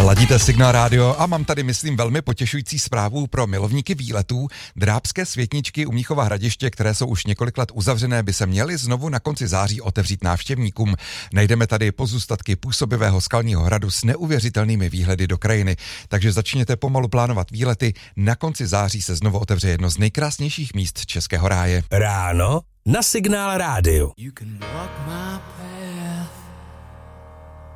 Ladíte Signál rádio a mám tady, myslím, velmi potěšující zprávu pro milovníky výletů. Drábské světničky u Mnichova Hradiště, které jsou už několik let uzavřené, by se měly znovu na konci září otevřít návštěvníkům. Najdeme tady pozůstatky působivého skalního hradu s neuvěřitelnými výhledy do krajiny. Takže začněte pomalu plánovat výlety. Na konci září se znovu otevře jedno z nejkrásnějších míst Českého ráje. Ráno na Signál rádiu.